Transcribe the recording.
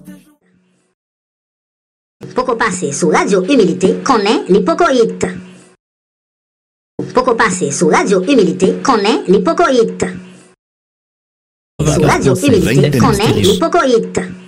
Poco passer sous Radio Humilité, connaît l'hypocoïte. Poco passer sous Radio Humilité, connaît l'hypocoïte. Sous Radio Humilité, connaît l'hypocoïte.